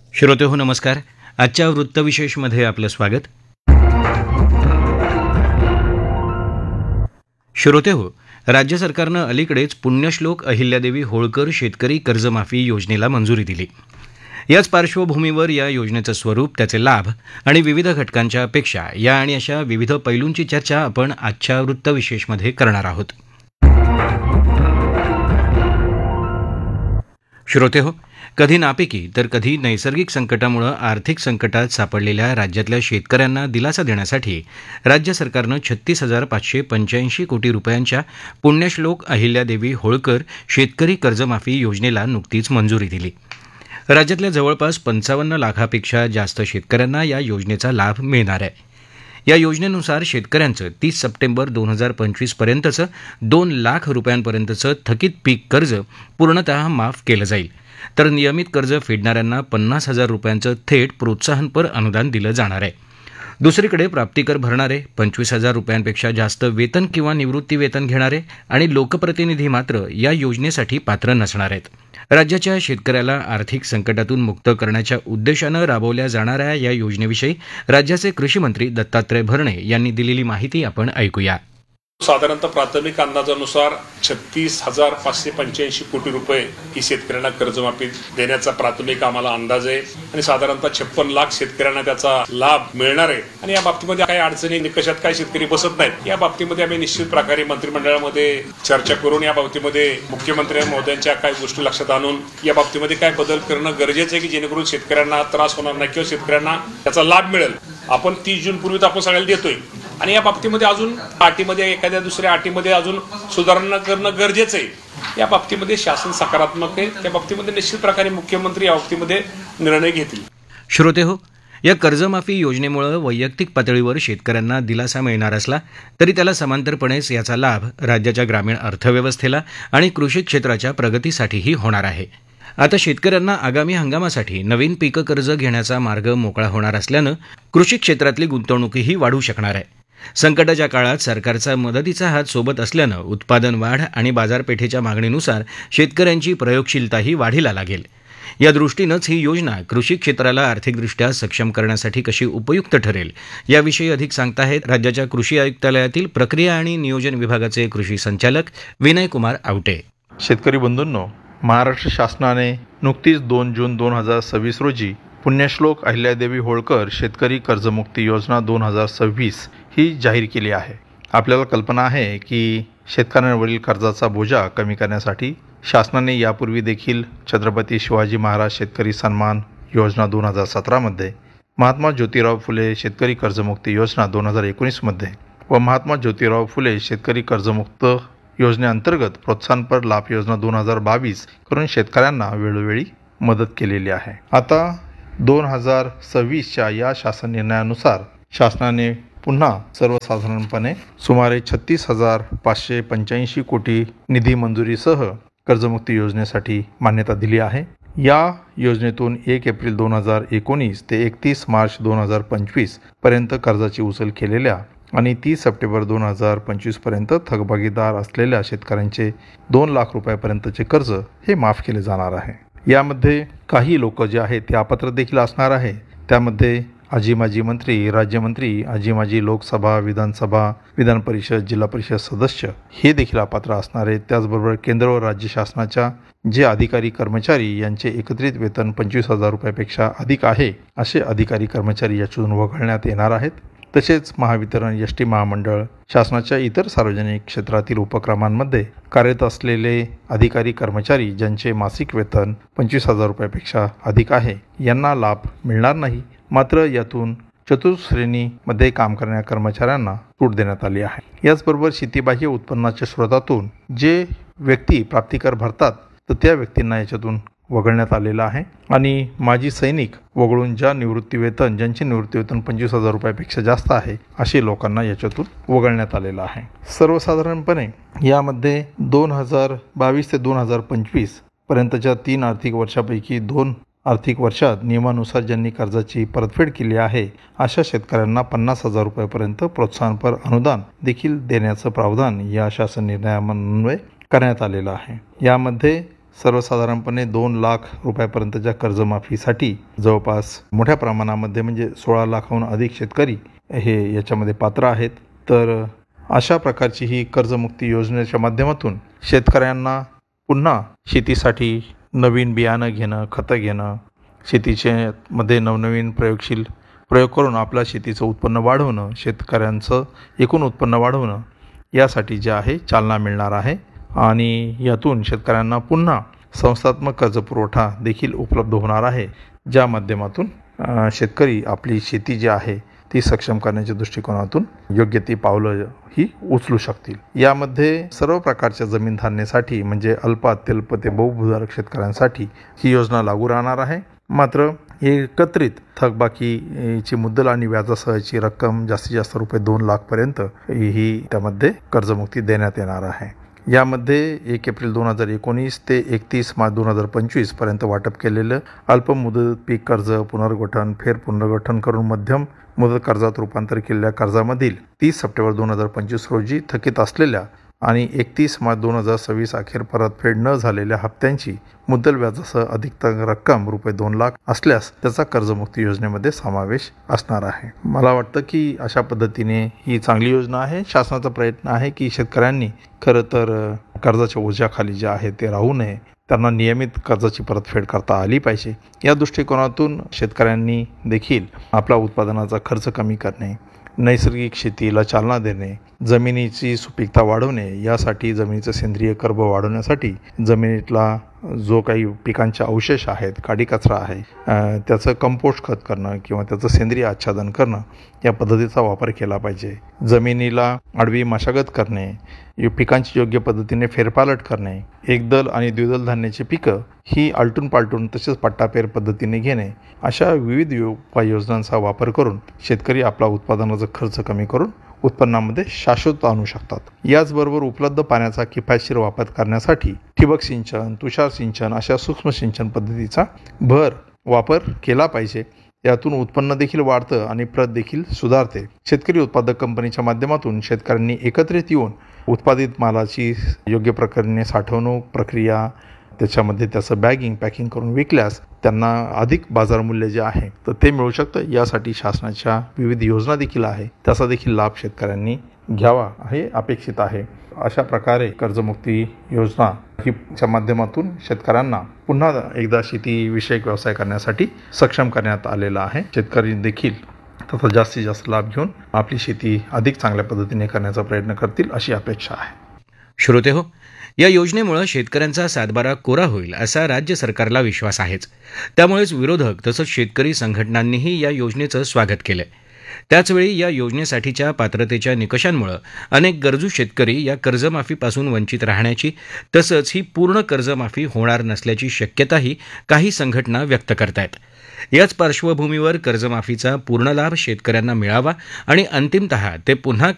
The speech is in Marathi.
श्रोतेहो नमस्कार. आजच्या वृत्तविशेषमध्ये आपलं स्वागत. श्रोतेहो, राज्य सरकारनं अलीकडेच पुण्यश्लोक अहिल्यादेवी होळकर शेतकरी कर्जमाफी योजनेला मंजुरी दिली. याच पार्श्वभूमीवर या योजनेचं स्वरूप, त्याचे लाभ आणि विविध घटकांच्या अपेक्षा या आणि अशा विविध पैलूंची चर्चा आपण आजच्या वृत्तविशेषमध्ये करणार आहोत. श्रोतेहो, कधी नापिकी तर कधी नैसर्गिक संकटामुळे आर्थिक संकटात सापडलेल्या राज्यातल्या शेतकऱ्यांना दिलासा देण्यासाठी राज्य सरकारनं 36,585 कोटी रुपयांच्या पुण्यश्लोक अहिल्यादेवी होळकर शेतकरी कर्जमाफी योजनेला नुकतीच मंजुरी दिली. राज्यातल्या जवळपास 55 लाखापेक्षा जास्त शेतकऱ्यांना या योजनेचा लाभ मिळणार आहे. या योजनेनुसार शेतकऱ्यांचं 30 सप्टेंबर 2025 पर्यंतचं 2 लाख रुपयांपर्यंतचं थकीत पीक कर्ज पूर्णतः माफ केलं जाईल, तर नियमित कर्ज फेडणाऱ्यांना 50,000 रुपयांचं थेट प्रोत्साहनपर अनुदान दिलं जाणार आहे. दुसरीकडे प्राप्तिकर भरणारे, 25,000 रुपयांपेक्षा जास्त वेतन किंवा निवृत्ती वेतन घेणारे आणि लोकप्रतिनिधी मात्र या योजनेसाठी पात्र नसणार आहेत. राज्याच्या शेतकऱ्याला आर्थिक संकटातून मुक्त करण्याच्या उद्देशानं राबवल्या जाणाऱ्या या योजनेविषयी राज्याचे कृषी मंत्री दत्तात्रय भरणे यांनी दिलेली माहिती आपण ऐकूया. साधारणतः प्राथमिक अंदाजानुसार 36,585 कोटी रुपये ही शेतकऱ्यांना कर्जमाफी देण्याचा प्राथमिक आम्हाला अंदाज आहे आणि साधारणतः 56 लाख शेतकऱ्यांना त्याचा लाभ मिळणार आहे. आणि या बाबतीमध्ये काही अडचणी, निकषात काही शेतकरी बसत नाहीत. या बाबतीमध्ये आम्ही निश्चित प्रकारे मंत्रिमंडळामध्ये चर्चा करून या बाबतीमध्ये मुख्यमंत्री महोदयांच्या काही गोष्टी लक्षात आणून या बाबतीमध्ये काय बदल करणं गरजेचं आहे की जेणेकरून शेतकऱ्यांना त्रास होणार नाही किंवा शेतकऱ्यांना त्याचा लाभ मिळेल. आपण 30 जून पूर्वीच आपण सगळ्याला देतोय आणि या बाबतीमध्ये अजून अटीमध्ये एखाद्या दुसऱ्या अटीमध्ये अजून सुधारणा करणं गरजेचं आहे. या बाबतीमध्ये शासन सकारात्मक आहे. त्या बाबतीमध्ये निश्चित प्रकारे मुख्यमंत्री या बाबतीमध्ये निर्णय घेतील. श्रोतेहो, या कर्जमाफी योजनेमुळे वैयक्तिक पातळीवर शेतकऱ्यांना दिलासा मिळणार असला तरी त्याला समांतरपणेच याचा लाभ राज्याच्या ग्रामीण अर्थव्यवस्थेला आणि कृषी क्षेत्राच्या प्रगतीसाठीही होणार आहे. आता शेतकऱ्यांना आगामी हंगामासाठी नवीन पीक कर्ज घेण्याचा मार्ग मोकळा होणार असल्यानं कृषी क्षेत्रातली गुंतवणूकही वाढू शकणार आहे. संकटाच्या काळात सरकारचा मदतीचा हात सोबत असल्यानं उत्पादन वाढ आणि बाजारपेठेच्या मागणीनुसार शेतकऱ्यांची प्रयोगशीलताही वाढीला लागेल. या दृष्टीनंच ही योजना कृषी क्षेत्राला आर्थिकदृष्ट्या सक्षम करण्यासाठी कशी उपयुक्त ठरेल याविषयी अधिक सांगताहेत राज्याच्या कृषी आयुक्तालयातील प्रक्रिया आणि नियोजन विभागाचे कृषी संचालक विनयकुमार आवटे. शेतकरी बंधूंनो, महाराष्ट्र शासनाने नुकतीच 2 जून 2026 रोजी पुण्यश्लोक अहिल्यादेवी होळकर शेतकरी कर्जमुक्ती योजना 2026 ही जाहीर केली आहे. आपल्याला कल्पना आहे की शेतकऱ्यांवरील कर्जाचा बोजा कमी करण्यासाठी शासनाने यापूर्वी देखील छत्रपती शिवाजी महाराज शेतकरी सन्मान योजना 2017मध्ये, महात्मा ज्योतिराव फुले शेतकरी कर्जमुक्ती योजना 2019मध्ये व महात्मा ज्योतिराव फुले शेतकरी कर्जमुक्त योजनेअंतर्गत प्रोत्साहनपर लाभ योजना 2022 करून शेतकऱ्यांना वेळोवेळी मदत केलेली आहे. आता 2026च्या या शासन निर्णयानुसार शासनाने पुन्हा सर्वसाधारणपणे सुमारे 36,585 कोटी निधी मंजुरीसह कर्जमुक्ती योजनेसाठी मान्यता दिली आहे. या योजनेतून 1 एप्रिल 2019 ते 31 मार्च 2025 पर्यंत कर्जाची उचल केलेल्या आणि 30 सप्टेंबर 2025 पर्यंत थकबाकीदार असलेल्या शेतकऱ्यांचे 2 लाख रुपयापर्यंतचे कर्ज हे माफ केले जाणार आहे. यामध्ये काही लोक जे आहेत ते अपात्र देखील असणार आहे. त्यामध्ये आजी माजी मंत्री, राज्यमंत्री, आजी माजी लोकसभा, विधानसभा, विधान परिषद, जिल्हा परिषद सदस्य हे देखील अपात्र असणार आहेत. त्याचबरोबर केंद्र व राज्य शासनाच्या जे अधिकारी कर्मचारी यांचे एकत्रित वेतन 25,000 रुपयापेक्षा अधिक आहे असे अधिकारी कर्मचारी यातून वगळण्यात येणार आहेत. तसेच महावितरण, एस टी महामंडळ, शासनाच्या इतर सार्वजनिक क्षेत्रातील उपक्रमांमध्ये कार्यरत असलेले अधिकारी कर्मचारी ज्यांचे मासिक वेतन 25,000 रुपयापेक्षा अधिक आहे यांना लाभ मिळणार नाही. मात्र यातून चतुश्रेणीमध्ये काम करणाऱ्या कर्मचाऱ्यांना सूट देण्यात आली आहे. याचबरोबर शेतीबाह्य उत्पन्नाच्या स्रोतातून जे व्यक्ती प्राप्तिकर भरतात तर त्या व्यक्तींना याच्यातून वगळण्यात आलेला आहे. आणि माजी सैनिक वगळून ज्यांचे निवृत्तीवेतन 25,000 रुपयापेक्षा जास्त आहे असे लोकांना याच्यातून वगळण्यात आलेलं आहे. सर्वसाधारणपणे यामध्ये 2022 ते 2025 पर्यंतच्या 3 आर्थिक वर्षापैकी 2 आर्थिक वर्षात नियमानुसार ज्यांनी कर्जाची परतफेड केली आहे अशा शेतकऱ्यांना 50,000 रुपयापर्यंत प्रोत्साहनपर अनुदान देखील देण्याचं प्रावधान या शासन निर्णयान्वये करण्यात आलेलं आहे. यामध्ये सर्वसाधारणपणे 2 लाख रुपयापर्यंतच्या कर्जमाफीसाठी जवळपास मोठ्या प्रमाणामध्ये म्हणजे 16 लाखाहून अधिक शेतकरी हे याच्यामध्ये पात्र आहेत. तर अशा प्रकारची ही कर्जमुक्ती योजनेच्या माध्यमातून शेतकऱ्यांना पुन्हा शेतीसाठी नवीन बियाणं घेणं, खतं घेणं, मध्ये नवनवीन प्रयोग करून आपल्या शेतीचं उत्पन्न वाढवणं, शेतकऱ्यांचं एकूण उत्पन्न वाढवणं यासाठी जे आहे चालना मिळणार आहे आणि यातून शेतकऱ्यांना पुन्हा संस्थात्मक कर्जपुरवठा देखील उपलब्ध होणार आहे, ज्या माध्यमातून शेतकरी आपली शेती जी आहे ती सक्षम करण्याच्या दृष्टिकोनातून योग्य ती पावलं ही उचलू शकतील. यामध्ये सर्व प्रकारच्या जमीन धारणेसाठी म्हणजे अल्प, अत्यल्प ते बहुभूधारक शेतकऱ्यांसाठी ही योजना लागू राहणार आहे. मात्र एकत्रित थकबाकीची मुद्दल आणि व्याजासहची रक्कम जास्तीत जास्त रुपये 2 लाखपर्यंत ही त्यामध्ये कर्जमुक्ती देण्यात येणार आहे. यामध्ये 1 एप्रिल 2019 ते 31 मार्च 2025 पर्यंत वाटप केलेलं अल्प मुदत पीक कर्ज पुनर्गठन, पुनर्गठन करून मध्यम मुदत कर्जात रूपांतर केलेल्या कर्जामधील 30 सप्टेंबर 2025 रोजी थकीत असलेल्या आणि 31 मार्च 2026 अखेर परतफेड न झालेल्या हप्त्यांची मुद्दल व्याजासह अधिकतम रक्कम रुपये 2 लाख असल्यास त्याचा कर्जमुक्ती योजनेमध्ये समावेश असणार आहे. मला वाटतं की अशा पद्धतीने ही चांगली योजना आहे. शासनाचा प्रयत्न आहे की शेतकऱ्यांनी खरं तर कर्जाच्या ओझ्याखाली जे आहे ते राहू नये, त्यांना नियमित कर्जाची परतफेड करता आली पाहिजे. या दृष्टिकोनातून शेतकऱ्यांनी देखील आपला उत्पादनाचा खर्च कमी करणे, नैसर्गिक शेतीला चालना देणे, जमिनीची सुपीकता वाढवणे, यासाठी जमिनीचं सेंद्रिय कर्ब वाढवण्यासाठी जमिनीतला जो काही पिकांचे अवशेष आहेत, काडी कचरा आहे, त्याचं कंपोस्ट खत करणं किंवा त्याचं सेंद्रिय आच्छादन करणं या पद्धतीचा वापर केला पाहिजे. जमिनीला आडवी मशागत करणे, पिकांची योग्य पद्धतीने फेरपालट करणे, एकदल आणि द्विदल धान्याची पिकं ही आलटून पालटून तसेच पट्टापेर पद्धतीने घेणे, अशा विविध उपाययोजनांचा वापर करून शेतकरी आपला उत्पादनाचा खर्च कमी करून उत्पन्नामध्ये शाश्वत आणू शकतात. याचबरोबर उपलब्ध पाण्याचा किफायतशीर वापर करण्यासाठी ठिबक सिंचन, तुषार सिंचन अशा सूक्ष्म सिंचन पद्धतीचा वापर केला पाहिजे. यातून उत्पन्न देखील वाढतं आणि प्रत देखील सुधारते. शेतकरी उत्पादक कंपनीच्या माध्यमातून शेतकऱ्यांनी एकत्रित येऊन उत्पादित मालाची योग्य प्रकारे साठवणूक प्रक्रिया, त्याच्यामध्ये त्याचं पॅकिंग करून विकल्यास त्यांना अधिक बाजारमूल्य जे आहे तर ते मिळू शकतं. यासाठी शासनाच्या विविध योजना देखील आहे, त्याचा देखील लाभ शेतकऱ्यांनी घ्यावा हे अपेक्षित आहे. अशा प्रकारे कर्जमुक्ती योजनाच्या माध्यमातून शेतकऱ्यांना पुन्हा एकदा शेतीविषयक व्यवसाय करण्यासाठी सक्षम करण्यात आलेला आहे. शेतकरी देखील त्याचा जास्तीत जास्त लाभ घेऊन आपली शेती अधिक चांगल्या पद्धतीने करण्याचा प्रयत्न करतील अशी अपेक्षा आहे. श्रोतेहो, या योजनेमुळे शेतकऱ्यांचा सातबारा कोरा होईल असा राज्य सरकारला विश्वास आहेच. त्यामुळेच विरोधक तसंच शेतकरी संघटनांनीही या योजनेचं स्वागत केलंय. त्याचवेळी या योजनेसाठीच्या पात्रतेच्या निकषांमुळे अनेक गरजू शेतकरी या कर्जमाफीपासून वंचित राहण्याची तसंच ही पूर्ण कर्जमाफी होणार नसल्याची शक्यताही काही संघटना व्यक्त करतायत. याच पार्श्वभूमीवर कर्जमाफीचा पूर्ण लाभ शेतकऱ्यांना मिळावा आणि अंतिमतः ते पुन्हा